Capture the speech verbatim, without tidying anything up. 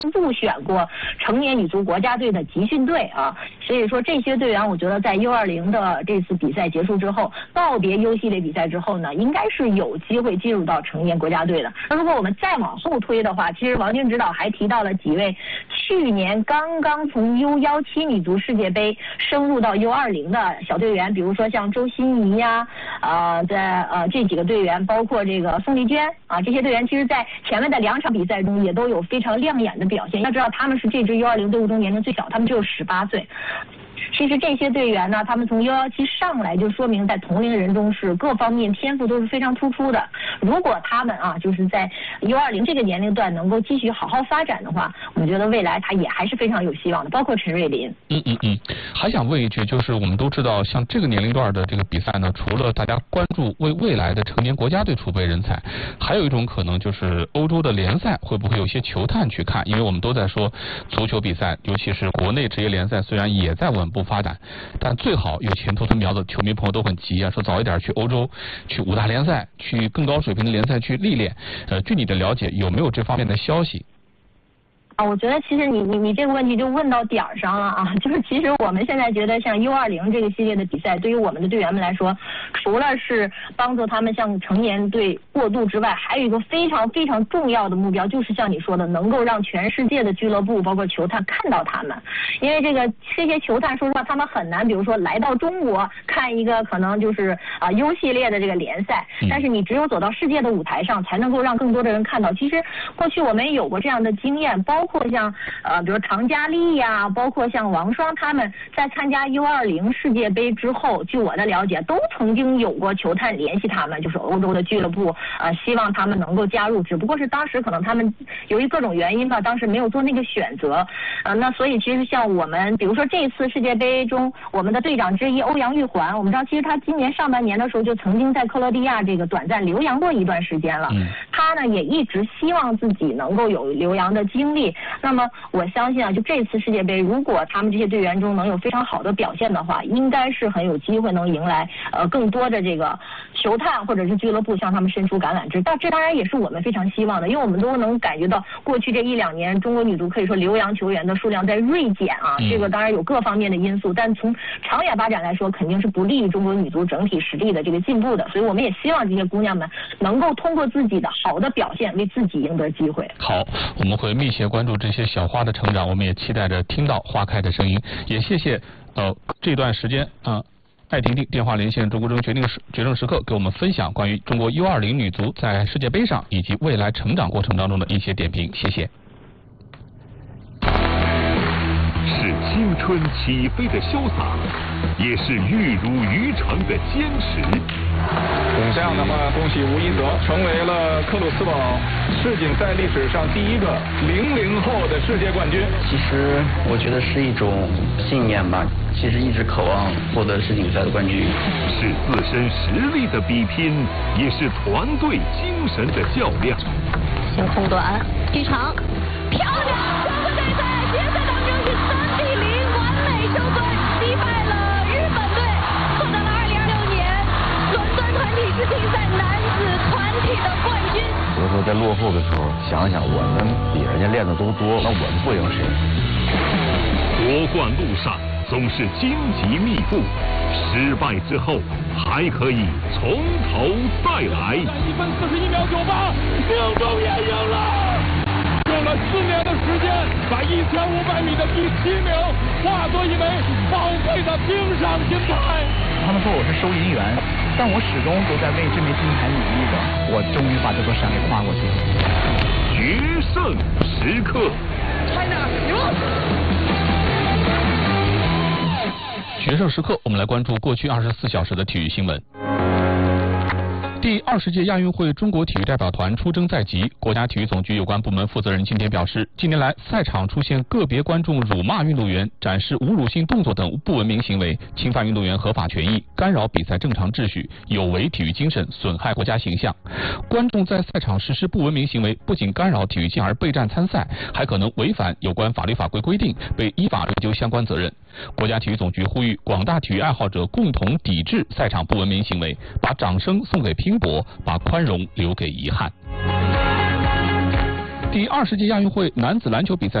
入选过成年女足国家队的集训队啊，所以说这些队员，我觉得在 U 二零 的这次比赛结束之后，告别 U 系列比赛之后呢，应该是有机会进入到成年国家队的。那如果我们再往后推的话，其实王军指导还提到了几位去年刚刚从 U 十七 女足世界杯升入到 U 二零 的小队员，比如说像周欣怡呀，呃，在呃这几个队员，包括这个宋丽娟啊，这些队员其实在前面的两场比赛中也都有非常亮眼的表现。要知道他们是这支 U 二零 队伍中年龄最小，他们只有十八岁。其实这些队员呢，他们从 U 十七 上来就说明在同龄人中是各方面天赋都是非常突出的。如果他们啊，就是在 U 二零 这个年龄段能够继续好好发展的话，我觉得未来他也还是非常有希望的，包括陈瑞琳。 嗯嗯嗯，还想问一句，就是我们都知道，像这个年龄段的这个比赛呢，除了大家关注为未来的成年国家队储备人才，还有一种可能就是欧洲的联赛会不会有些球探去看？因为我们都在说足球比赛，尤其是国内职业联赛，虽然也在稳步发展，但最好有前途的苗子，球迷朋友都很急啊，说早一点去欧洲，去五大联赛，去更高水平的联赛去历练。呃，据你的了解，有没有这方面的消息？ 啊，我觉得其实你你你这个问题就问到点儿上了啊，就是其实我们现在觉得像 U 二零 这个系列的比赛，对于我们的队员们来说，除了是帮助他们向成年队过渡之外，还有一个非常非常重要的目标，就是像你说的，能够让全世界的俱乐部包括球探看到他们。因为这个这些球探说实话，他们很难，比如说来到中国看一个可能就是啊 U 系列的这个联赛，但是你只有走到世界的舞台上，才能够让更多的人看到。其实过去我们也有过这样的经验，包括像呃，比如唐佳丽呀，包括像王霜他们在参加 U 二零 世界杯之后，据我的了解，都曾经有过球探联系他们，就是欧洲的俱乐部，呃，希望他们能够加入，只不过是当时可能他们由于各种原因吧，当时没有做那个选择，呃，那所以其实像我们，比如说这次世界杯中，我们的队长之一欧阳玉环，我们知道其实他今年上半年的时候就曾经在克罗地亚这个短暂留洋过一段时间了，嗯、他呢也一直希望自己能够有留洋的经历。那么我相信啊，就这次世界杯，如果他们这些队员中能有非常好的表现的话，应该是很有机会能迎来呃更多的这个球探或者是俱乐部向他们伸出橄榄枝。但这当然也是我们非常希望的，因为我们都能感觉到过去这一两年中国女足可以说留洋球员的数量在锐减啊，这个当然有各方面的因素，但从长远发展来说，肯定是不利于中国女足整体实力的这个进步的。所以我们也希望这些姑娘们能够通过自己的好的表现，为自己赢得机会。 好，我们会密切关注这些小花的成长，我们也期待着听到花开的声音。也谢谢呃这段时间啊、呃，艾婷婷电话连线中国中决定时决胜时刻，给我们分享关于中国 U 二零 女足在世界杯上以及未来成长过程当中的一些点评。谢谢。 是青春起飞的潇洒，也是玉如渔场的坚持。 这样的话，恭喜吴一泽成为了克鲁斯堡世锦赛历史上第一个零零后的世界冠军。 其实我觉得是一种信念吧，其实一直渴望获得世锦赛的冠军。 是自身实力的比拼，也是团队精神的较量。 先空短，机场漂亮！中国队在决赛当中是三比零完美收队，击败了日本队，获得了二零二六年伦敦团体世锦赛男子团体的冠军。 有时候在落后的时候，想想我们比人家练的都多，那我们不赢谁？ 夺冠路上总是荆棘密布，失败之后还可以从头再来。 一分四十一秒九八，命中也赢了。用了四年的时间，把一千五百米的第七名化作一枚宝贵的冰上金牌。 他们说我是收银员，但我始终都在为这枚金牌努力着。我终于把这座山给跨过去了。 决胜时刻 ，China 赢了。 决胜时刻，我们来关注过去二十四小时的体育新闻。第二十届亚运会中国体育代表团出征在即，国家体育总局有关部门负责人今天表示，近年来赛场出现个别观众辱骂运动员、展示侮辱性动作等不文明行为，侵犯运动员合法权益，干扰比赛正常秩序，有违体育精神，损害国家形象。观众在赛场实施不文明行为，不仅干扰体育进而备战参赛，还可能违反有关法律法规规定，被依法追究相关责任。国家体育总局呼吁广大体育爱好者共同抵制赛场不文明行为，把掌声送给拼搏，把宽容留给遗憾。 第二十届亚运会男子篮球比赛